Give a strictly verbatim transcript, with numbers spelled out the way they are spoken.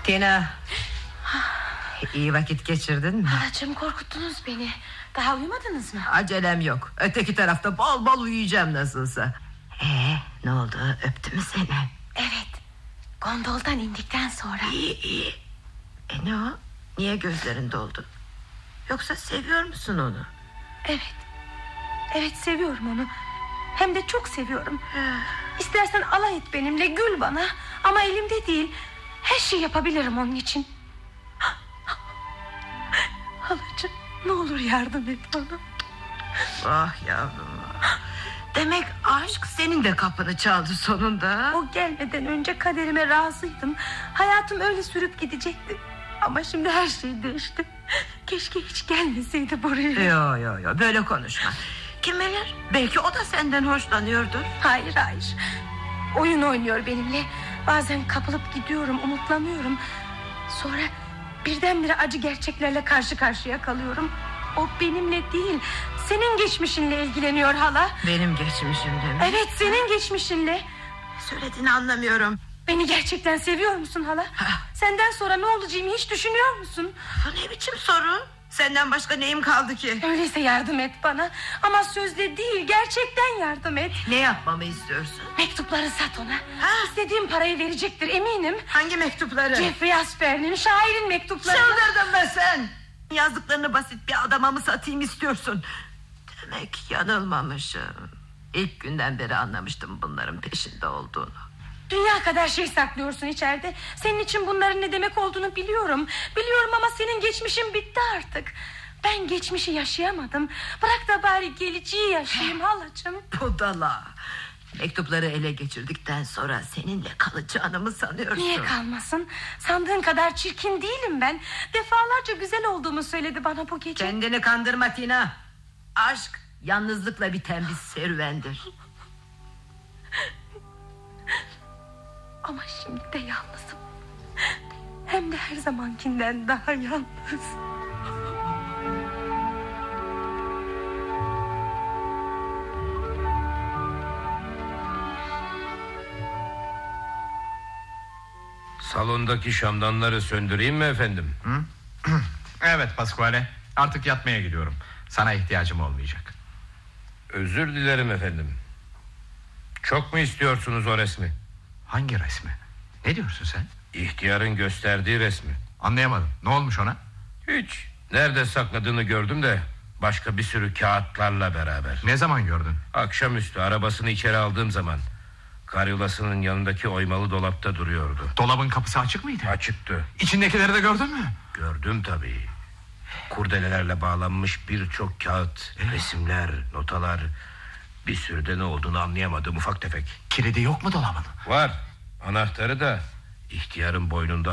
Tina, iyi vakit geçirdin mi? Halacığım, korkuttunuz beni. Daha uyumadınız mı? Acelem yok. Öteki tarafta bol bol uyuyacağım nasılsa. Ee, ne oldu, öptü mü seni? Evet, gondoldan indikten sonra. İyi iyi. E ne o? Niye gözlerin doldu? Yoksa seviyor musun onu? Evet. Evet, seviyorum onu. Hem de çok seviyorum. İstersen alay et benimle, gül bana. Ama elimde değil. Her şeyi yapabilirim onun için. Halacığım, ne olur yardım et bana. Ah yavrum. Demek aşk senin de kapını çaldı sonunda. O gelmeden önce kaderime razıydım. Hayatım öyle sürüp gidecekti. Ama şimdi her şey değişti. Keşke hiç gelmeseydi buraya. Yo yo yo, böyle konuşma. Kim bilir, belki o da senden hoşlanıyordur. Hayır hayır. Oyun oynuyor benimle. Bazen kapılıp gidiyorum, umutlanıyorum. Sonra birdenbire acı gerçeklerle karşı karşıya kalıyorum. O benimle değil, senin geçmişinle ilgileniyor hala. Benim geçmişimle mi? Evet, senin geçmişinle. Söylediğini anlamıyorum. Beni gerçekten seviyor musun hala? Ha. Senden sonra ne olacağımı hiç düşünüyor musun? Bu ne biçim soru? Senden başka neyim kaldı ki? Öyleyse yardım et bana. Ama sözle değil, gerçekten yardım et. Ne yapmamı istiyorsun? Mektupları sat ona. Ha? İstediğim parayı verecektir, eminim. Hangi mektupları? Jeffrey Asper'in, şairin mektupları. Çıldırdın mı sen? Yazdıklarını basit bir adama mı satayım istiyorsun? Demek yanılmamışım. İlk günden beri anlamıştım bunların peşinde olduğunu. Dünya kadar şey saklıyorsun içeride. Senin için bunların ne demek olduğunu biliyorum. Biliyorum ama senin geçmişin bitti artık. Ben geçmişi yaşayamadım. Bırak da bari geleceği yaşayayım halacığım. Budala. Mektupları ele geçirdikten sonra seninle kalacağını mı sanıyorsun? Niye kalmasın? Sandığın kadar çirkin değilim ben. Defalarca güzel olduğumu söyledi bana bu gece. Kendini kandırma Tina. Aşk yalnızlıkla biten bir serüvendir. Ama şimdi de yalnızım. Hem de her zamankinden daha yalnız. Salondaki şamdanları söndüreyim mi efendim? Hı? Evet Pasquale, artık yatmaya gidiyorum. Sana ihtiyacım olmayacak. Özür dilerim efendim. Çok mu istiyorsunuz o resmi? Hangi resmi? Ne diyorsun sen? İhtiyarın gösterdiği resmi. Anlayamadım, ne olmuş ona? Hiç. Nerede sakladığını gördüm de başka bir sürü kağıtlarla beraber. Ne zaman gördün? Akşamüstü arabasını içeri aldığım zaman. Karyolasının yanındaki oymalı dolapta duruyordu. Dolabın kapısı açık mıydı? Açıktı. İçindekileri de gördün mü? Gördüm tabii. Kurdelelerle bağlanmış birçok kağıt, ee? resimler, notalar. Bir sürü de ne olduğunu anlayamadım, ufak tefek. Kilidi yok mu dolabın? Var. Anahtarı da ihtiyarın boynunda